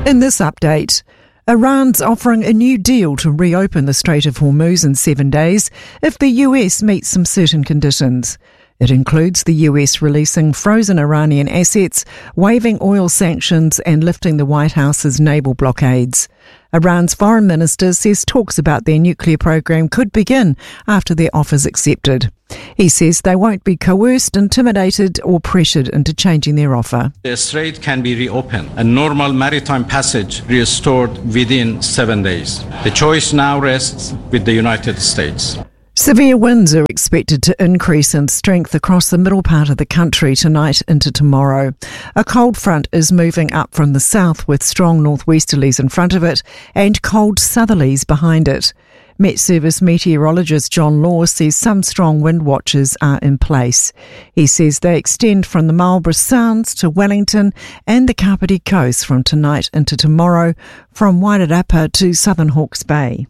In this update, Iran's offering a new deal to reopen the Strait of Hormuz in 7 days if the US meets some certain conditions. It includes the US releasing frozen Iranian assets, waiving oil sanctions and lifting the White House's naval blockades. Iran's foreign minister says talks about their nuclear program could begin after their offer's accepted. He says they won't be coerced, intimidated or pressured into changing their offer. The strait can be reopened and normal maritime passage restored within 7 days. The choice now rests with the United States. Severe winds are expected to increase in strength across the middle part of the country tonight into tomorrow. A cold front is moving up from the south with strong northwesterlies in front of it and cold southerlies behind it. Met Service meteorologist John Law says some strong wind watches are in place. He says they extend from the Marlborough Sounds to Wellington and the Kapiti Coast from tonight into tomorrow, from Wairarapa to southern Hawke's Bay.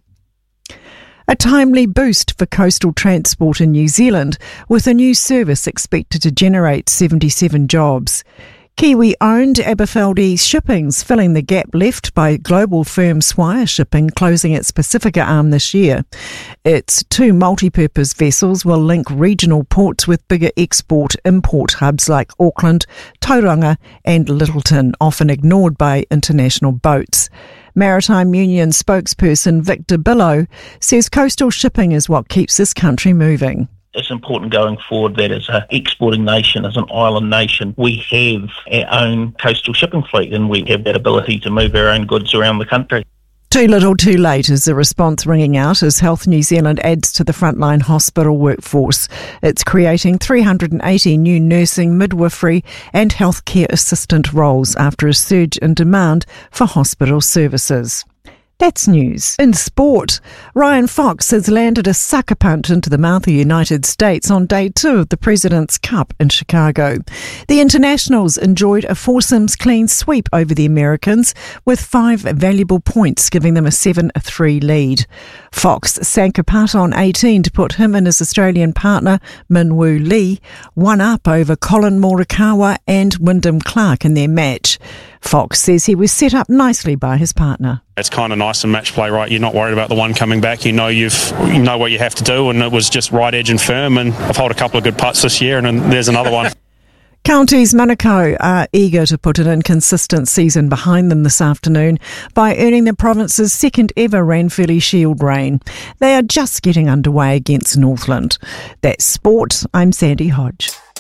A timely boost for coastal transport in New Zealand, with a new service expected to generate 77 jobs. Kiwi-owned Aberfeldy Shipping's filling the gap left by global firm Swire Shipping closing its Pacifica arm this year. Its 2 multi-purpose vessels will link regional ports with bigger export-import hubs like Auckland, Tauranga and Lyttelton, often ignored by international boats. Maritime Union spokesperson Victor Billow says coastal shipping is what keeps this country moving. It's important going forward that as an exporting nation, as an island nation, we have our own coastal shipping fleet and we have that ability to move our own goods around the country. Too little, too late is the response ringing out as Health New Zealand adds to the frontline hospital workforce. It's creating 380 new nursing, midwifery and healthcare assistant roles after a surge in demand for hospital services. That's news. In sport, Ryan Fox has landed a sucker punch into the mouth of the United States on day 2 of the President's Cup in Chicago. The Internationals enjoyed a foursomes clean sweep over the Americans with 5 valuable points, giving them a 7-3 lead. Fox sank a putt on 18 to put him and his Australian partner, Min Woo Lee, one up over Colin Morikawa and Wyndham Clark in their match. Fox says he was set up nicely by his partner. It's kind of nice in match play, right? You're not worried about the one coming back. You know what you have to do, and it was just right edge and firm. And I've held a couple of good putts this year, and then there's another one. Counties Manukau are eager to put an inconsistent season behind them this afternoon by earning the province's second ever Ranfurly Shield reign. They are just getting underway against Northland. That's sport. I'm Sandy Hodge.